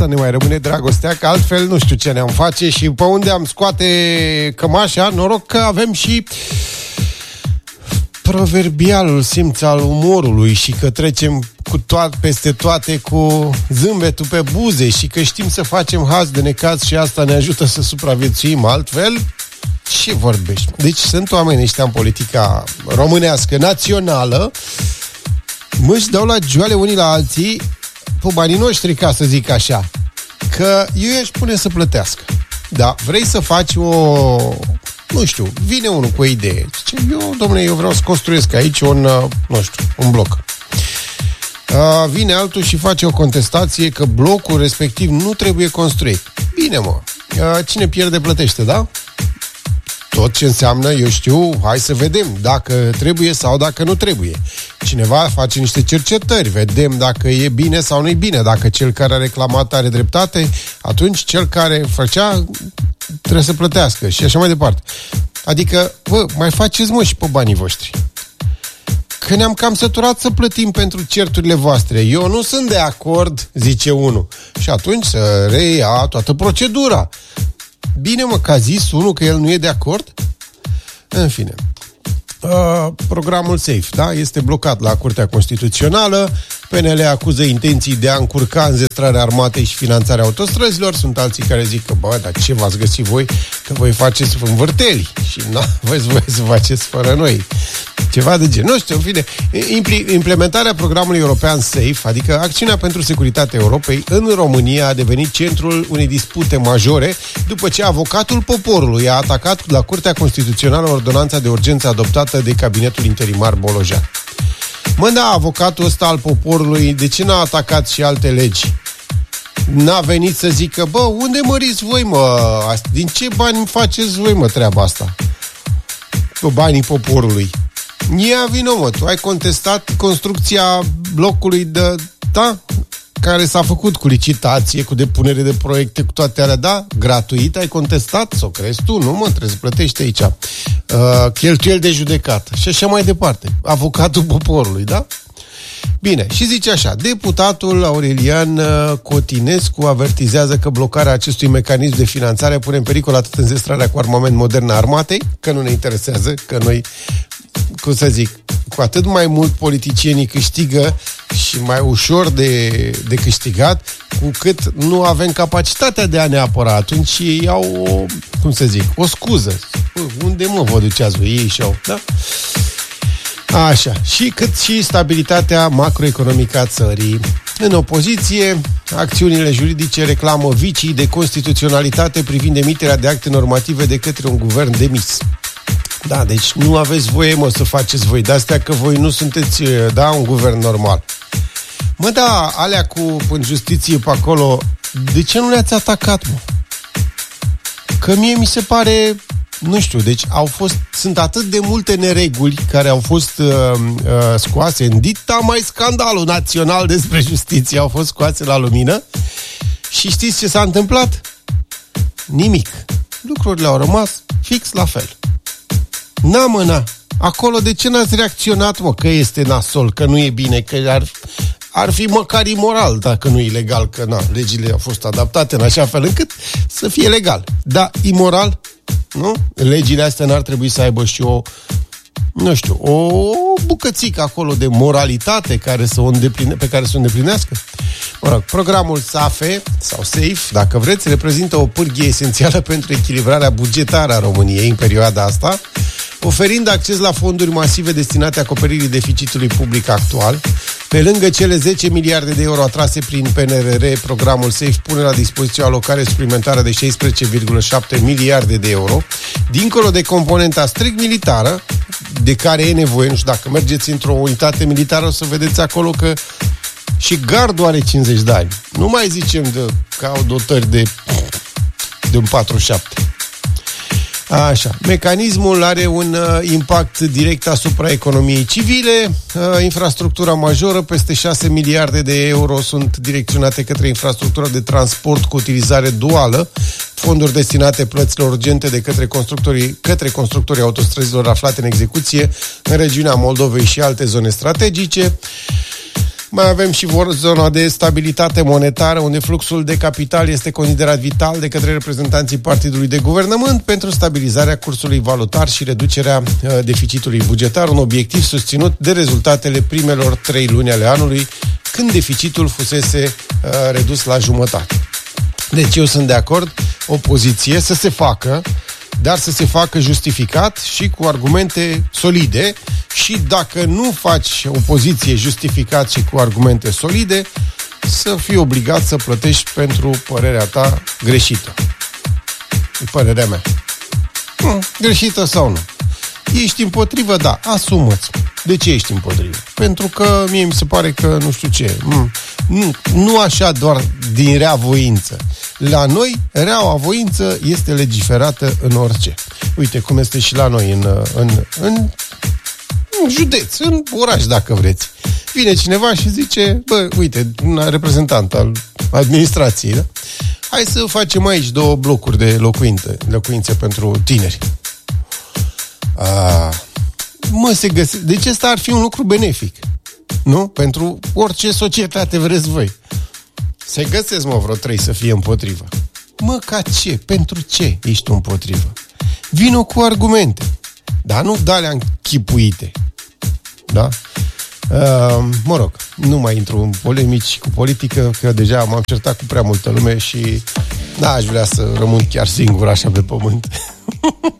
asta ne mai rămâne dragostea, că altfel nu știu ce ne-am face și pe unde am scoate cămașa, noroc că avem și proverbialul simț al umorului și că trecem peste toate cu zâmbetul pe buze și că știm să facem haz de necaz și asta ne ajută să supraviețuim, altfel ce vorbești? Deci sunt oameni ăștia în politica românească, națională, își dau la joale unii la alții pe banii noștri, ca să zic așa, că eu aș pune să plătească. Da, vrei să faci nu știu, vine unul cu o idee. Zice, eu vreau să construiesc aici un bloc. Vine altul și face o contestație că blocul respectiv nu trebuie construit. Bine, mă, cine pierde plătește, da? Tot ce înseamnă, eu știu, hai să vedem dacă trebuie sau dacă nu trebuie. Cineva face niște cercetări, vedem dacă e bine sau nu e bine. Dacă cel care a reclamat are dreptate, atunci cel care făcea trebuie să plătească și așa mai departe. Adică, mai faceți, mă, și pe banii voștri. Că ne-am cam săturat să plătim pentru certurile voastre. Eu nu sunt de acord, zice unul. Și atunci să reia toată procedura. Bine, mă, că a zis unul că el nu e de acord? În fine. Programul SAFE, da? Este blocat la Curtea Constituțională. PNL acuză intenții de a încurca înzestrarea armatei și finanțarea autostrăzilor. Sunt alții care zic că, dar ce v-ați găsit voi? Că voi faceți învârteli și voi să faceți fără noi. Ceva de gen. Nu știu, în fine. Implementarea programului european SAFE, adică Acțiunea pentru Securitatea Europei, în România a devenit centrul unei dispute majore după ce avocatul poporului a atacat la Curtea Constituțională ordonanța de urgență adoptată de cabinetul interimar Bolojan. Mă, da, avocatul ăsta al poporului, de ce n-a atacat și alte legi? N-a venit să zică, unde măriți voi, mă? Din ce bani faceți voi, mă, treaba asta? Cu banii poporului. Ia vino, mă, tu ai contestat construcția blocului care s-a făcut cu licitație, cu depunere de proiecte, cu toate alea, da? Gratuit, ai contestat? Sau crezi tu? Nu, mă, trebuie să plătești aici. Cheltuieli de judecată. Și așa mai departe. Avocatul poporului, da? Bine, și zice așa, deputatul Aurelian Cotinescu avertizează că blocarea acestui mecanism de finanțare pune în pericol atât înzestrarea cu armament modern a armatei, că nu ne interesează, că noi, cum să zic, cu atât mai mult politicienii câștigă și mai ușor de câștigat, cu cât nu avem capacitatea de a ne apăra. Atunci ei au o scuză. Unde, mă, vă duceați voi? Ei și-au, da? Așa, și cât și stabilitatea macroeconomică a țării. În opoziție, acțiunile juridice reclamă vicii de constituționalitate privind emiterea de acte normative de către un guvern demis. Da, deci nu aveți voie, mă, să faceți voi de-astea, că voi nu sunteți, da, un guvern normal. Mă, da, alea în justiție pe acolo, de ce nu le-ați atacat, mă? Că mie mi se pare, nu știu, deci sunt atât de multe nereguli care au fost scoase în dita mai scandalul național despre justiție, au fost scoase la lumină și știți ce s-a întâmplat? Nimic. Lucrurile au rămas fix la fel. Na. Acolo de ce n-ați reacționat, mă, că este nasol, că nu e bine, că ar fi măcar imoral dacă nu e legal, că legile au fost adaptate în așa fel încât să fie legal. Da, imoral, nu? Legile astea n-ar trebui să aibă și o bucățică acolo de moralitate pe care să o îndeplinească. Mă rog, programul SAFE, sau SAFE, dacă vreți, reprezintă o pârghie esențială pentru echilibrarea bugetară a României în perioada asta, oferind acces la fonduri masive destinate acoperirii deficitului public actual. Pe lângă cele 10 miliarde de euro atrase prin PNRR, programul SAFE pune la dispoziție o alocare suplimentară de 16,7 miliarde de euro, dincolo de componenta strict militară, de care e nevoie. Nu știu, dacă mergeți într-o unitate militară o să vedeți acolo că și gardul are 50 de ani. Nu mai zicem că au dotări de un 47. Așa. Mecanismul are un impact direct asupra economiei civile. Infrastructura majoră, peste 6 miliarde de euro sunt direcționate către infrastructura de transport cu utilizare duală, fonduri destinate plăților urgente de către constructorii autostrăzilor aflate în execuție în regiunea Moldovei și alte zone strategice. Mai avem și zona de stabilitate monetară, unde fluxul de capital este considerat vital de către reprezentanții partidului de guvernământ pentru stabilizarea cursului valutar și reducerea deficitului bugetar, un obiectiv susținut de rezultatele primelor 3 luni ale anului, când deficitul fusese redus la jumătate. Deci eu sunt de acord, opoziție să se facă, dar să se facă justificat și cu argumente solide, și dacă nu faci opoziție justificat și cu argumente solide, să fii obligat să plătești pentru părerea ta greșită. E părerea mea. Greșită sau nu? Ești împotrivă? Da, asumă-ți. De ce ești împotrivă? Pentru că mie mi se pare că nu știu ce. Nu așa doar din rea voință. La noi, reaua voință este legiferată în orice. Uite cum este și la noi în județ, în oraș, dacă vreți. Vine cineva și zice, bă, uite, un reprezentant al administrației, da? Hai să facem aici 2 blocuri de locuințe pentru tineri. Se găsește. Deci ăsta ar fi un lucru benefic, nu? Pentru orice societate vreți voi. Se găsesc, vreo 3 să fie împotrivă. Ca ce? Pentru ce ești împotrivă? Vino cu argumente, dar nu de-alea închipuite. Da? Mă rog, nu mai intru în polemici cu politică, că deja m-am certat cu prea multă lume și n-aș vrea să rămân chiar singur așa pe pământ.